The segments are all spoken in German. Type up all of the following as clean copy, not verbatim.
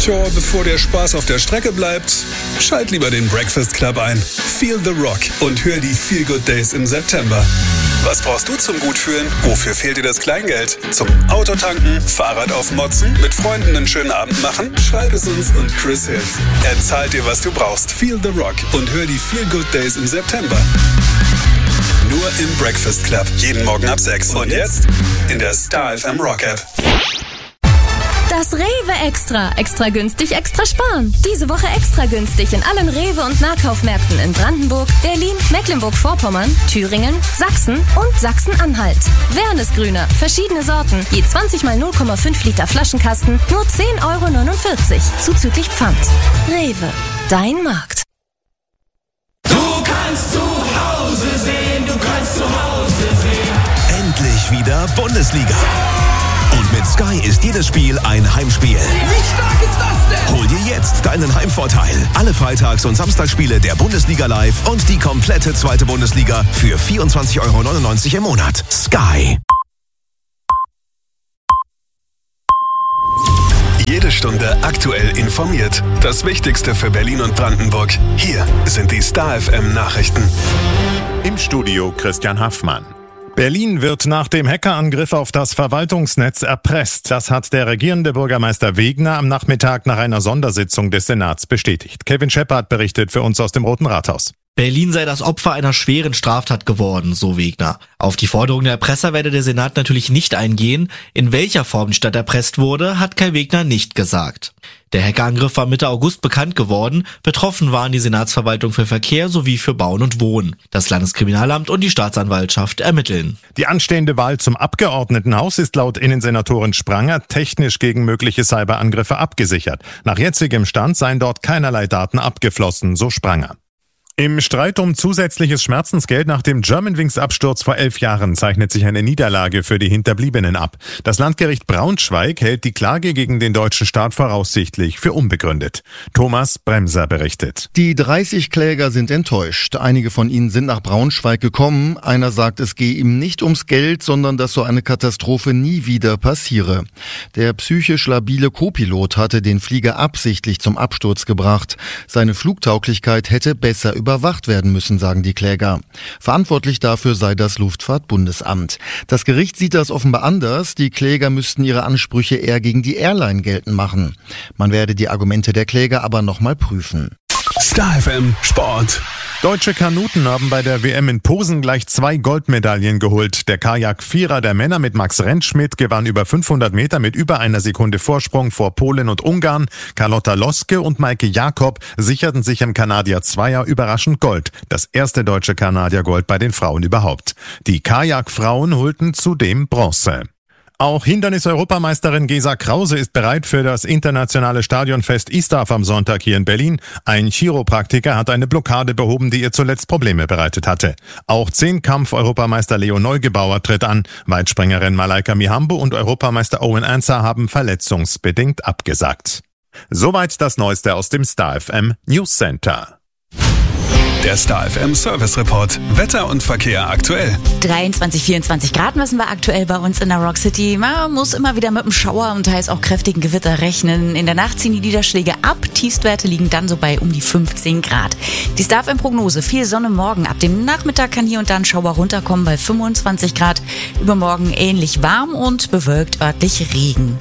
Tja, bevor der Spaß auf der Strecke bleibt, schalt lieber den Breakfast Club ein. Feel the Rock und hör die Feel Good Days im September. Was brauchst du zum Gutfühlen? Wofür fehlt dir das Kleingeld? Zum Autotanken, Fahrrad aufmotzen, mit Freunden einen schönen Abend machen? Schreib es uns und Chris hilft. Er zahlt dir, was du brauchst. Feel the Rock und hör die Feel Good Days im September. Nur im Breakfast Club. Jeden Morgen ab 6. Und jetzt in der Star FM Rock App. Das Rewe Extra. Extra günstig, extra sparen. Diese Woche extra günstig in allen Rewe- und Nahkaufmärkten in Brandenburg, Berlin, Mecklenburg-Vorpommern, Thüringen, Sachsen und Sachsen-Anhalt. Wernesgrüner, verschiedene Sorten, je 20 mal 0,5 Liter Flaschenkasten, nur 10,49 €, zuzüglich Pfand. Rewe, dein Markt. Du kannst zu Hause sehen, du kannst zu Hause sehen. Endlich wieder Bundesliga. Und mit Sky ist jedes Spiel ein Heimspiel. Wie stark ist das denn? Hol dir jetzt deinen Heimvorteil. Alle Freitags- und Samstagsspiele der Bundesliga live und die komplette zweite Bundesliga für 24,99 € im Monat. Sky. Jede Stunde aktuell informiert. Das Wichtigste für Berlin und Brandenburg. Hier sind die Star FM Nachrichten. Im Studio Christian Haffmann. Berlin wird nach dem Hackerangriff auf das Verwaltungsnetz erpresst. Das hat der regierende Bürgermeister Wegner am Nachmittag nach einer Sondersitzung des Senats bestätigt. Kevin Scheppert berichtet für uns aus dem Roten Rathaus. Berlin sei das Opfer einer schweren Straftat geworden, so Wegner. Auf die Forderung der Erpresser werde der Senat natürlich nicht eingehen. In welcher Form die Stadt erpresst wurde, hat Kai Wegner nicht gesagt. Der Hackerangriff war Mitte August bekannt geworden. Betroffen waren die Senatsverwaltung für Verkehr sowie für Bauen und Wohnen. Das Landeskriminalamt und die Staatsanwaltschaft ermitteln. Die anstehende Wahl zum Abgeordnetenhaus ist laut Innensenatorin Spranger technisch gegen mögliche Cyberangriffe abgesichert. Nach jetzigem Stand seien dort keinerlei Daten abgeflossen, so Spranger. Im Streit um zusätzliches Schmerzensgeld nach dem Germanwings-Absturz vor 11 Jahren zeichnet sich eine Niederlage für die Hinterbliebenen ab. Das Landgericht Braunschweig hält die Klage gegen den deutschen Staat voraussichtlich für unbegründet. Thomas Bremser berichtet. Die 30 Kläger sind enttäuscht. Einige von ihnen sind nach Braunschweig gekommen. Einer sagt, es gehe ihm nicht ums Geld, sondern dass so eine Katastrophe nie wieder passiere. Der psychisch labile Co-Pilot hatte den Flieger absichtlich zum Absturz gebracht. Seine Flugtauglichkeit hätte besser überwacht werden müssen, sagen die Kläger. Verantwortlich dafür sei das Luftfahrtbundesamt. Das Gericht sieht das offenbar anders. Die Kläger müssten ihre Ansprüche eher gegen die Airline geltend machen. Man werde die Argumente der Kläger aber nochmal prüfen. Star FM Sport. Deutsche Kanuten haben bei der WM in Posen gleich 2 Goldmedaillen geholt. Der Kajak-Vierer der Männer mit Max Rentschmidt gewann über 500 Meter mit über einer Sekunde Vorsprung vor Polen und Ungarn. Carlotta Loske und Maike Jakob sicherten sich im Kanadier-Zweier überraschend Gold. Das erste deutsche Kanadier-Gold bei den Frauen überhaupt. Die Kajakfrauen holten zudem Bronze. Auch Hindernis-Europameisterin Gesa Krause ist bereit für das internationale Stadionfest ISTAF am Sonntag hier in Berlin. Ein Chiropraktiker hat eine Blockade behoben, die ihr zuletzt Probleme bereitet hatte. Auch Zehnkampf-Europameister Leo Neugebauer tritt an. Weitspringerin Malaika Mihambo und Europameister Owen Ansah haben verletzungsbedingt abgesagt. Soweit das Neueste aus dem Star FM News Center. Der Star FM Service Report. Wetter und Verkehr aktuell. 23, 24 Grad messen wir aktuell bei uns in der Rock City. Man muss immer wieder mit einem Schauer und teils auch kräftigen Gewitter rechnen. In der Nacht ziehen die Niederschläge ab. Tiefstwerte liegen dann so bei um die 15 Grad. Die Star FM Prognose. Viel Sonne morgen. Ab dem Nachmittag kann hier und da ein Schauer runterkommen bei 25 Grad. Übermorgen ähnlich warm und bewölkt, örtlich Regen.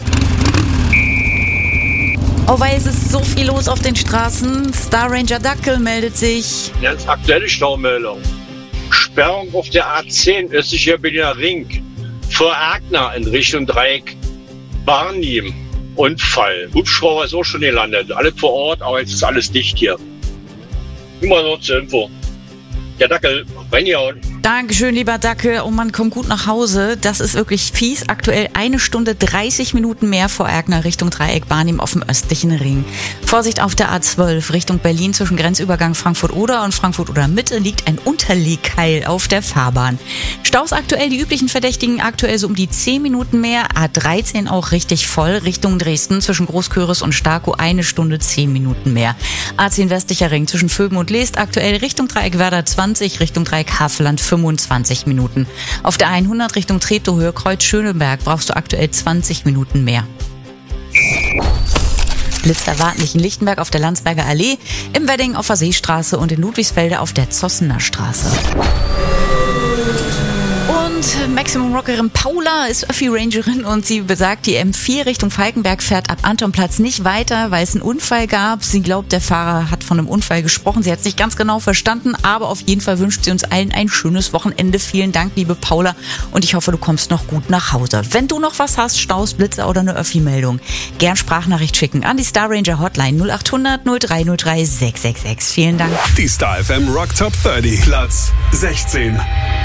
Oh, weil es ist so viel los auf den Straßen. Star Ranger Dackel meldet sich. Ganz aktuelle Staumeldung. Sperrung auf der A10 östlicher Berliner Ring. Vor Erkner in Richtung Dreieck. Barnim. Unfall. Hubschrauber ist auch schon gelandet. Alle vor Ort, aber jetzt ist alles dicht hier. Immer noch zur Info. Der Dackel, reingehauen. Dankeschön, lieber Dackel. Oh Mann, komm gut nach Hause. Das ist wirklich fies. Aktuell 1 Stunde 30 Minuten mehr vor Erkner Richtung Dreieck Barnim auf dem östlichen Ring. Vorsicht auf der A12 Richtung Berlin zwischen Grenzübergang Frankfurt-Oder und Frankfurt-Oder-Mitte liegt ein Unterlegkeil auf der Fahrbahn. Staus aktuell, die üblichen Verdächtigen aktuell so um die 10 Minuten mehr. A13 auch richtig voll Richtung Dresden zwischen Großköris und Starkow 1 Stunde 10 Minuten mehr. A10 westlicher Ring zwischen Vöben und Leest aktuell Richtung Dreieck Werder 20, Richtung Dreieck Havelland 25 Minuten. Auf der 100 Richtung Treptow-Höhe Kreuz Schöneberg brauchst du aktuell 20 Minuten mehr. Blitz erwarten dich in Lichtenberg auf der Landsberger Allee, im Wedding auf der Seestraße und in Ludwigsfelde auf der Zossener Straße. Und Maximum Rockerin Paula ist Öffi-Rangerin und sie besagt, die M4 Richtung Falkenberg fährt ab Antonplatz nicht weiter, weil es einen Unfall gab. Sie glaubt, der Fahrer hat von einem Unfall gesprochen. Sie hat es nicht ganz genau verstanden, aber auf jeden Fall wünscht sie uns allen ein schönes Wochenende. Vielen Dank, liebe Paula, und ich hoffe, du kommst noch gut nach Hause. Wenn du noch was hast, Staus, Blitze oder eine Öffi-Meldung, gern Sprachnachricht schicken an die Star Ranger Hotline 0800 0303 666. Vielen Dank. Die Star FM Rock Top 30, Platz 16.